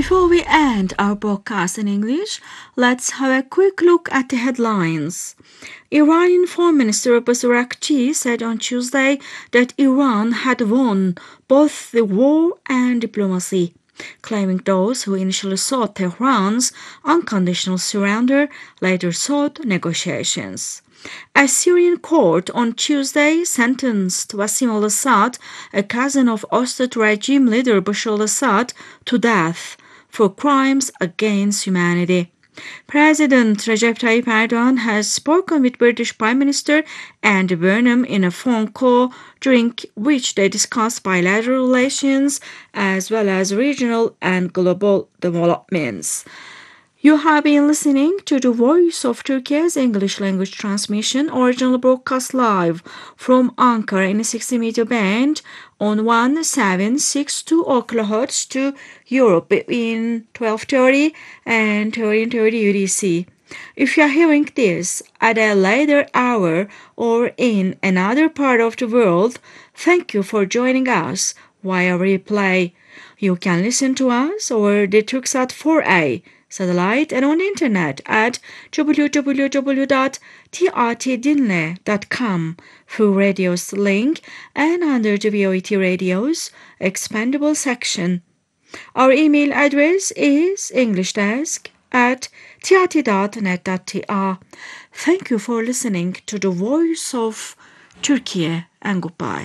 Before we end our broadcast in English, let's have a quick look at the headlines. Iranian Foreign Minister Abbas Araghchi said on Tuesday that Iran had won both the war and diplomacy, claiming those who initially sought Tehran's unconditional surrender later sought negotiations. A Syrian court on Tuesday sentenced Wassim al-Assad, a cousin of Assad regime leader Bashar al-Assad, to death for crimes against humanity. President Recep Tayyip Erdogan has spoken with British Prime Minister Andy Burnham in a phone call during which they discussed bilateral relations as well as regional and global developments. You have been listening to the Voice of Turkey's English language transmission, original broadcast live from Ankara in a 60 meter band on 1762 kHz to Europe between 12:30 and 13:30 UTC. If you are hearing this at a later hour or in another part of the world, thank you for joining us via replay. You can listen to us over the Turksat 4A satellite and on the internet at www.trtdinle.com through Radio's link and under the VOET Radio's expandable section. Our email address is englishdesk@trt.net.tr. Thank you for listening to the Voice of Turkey and goodbye.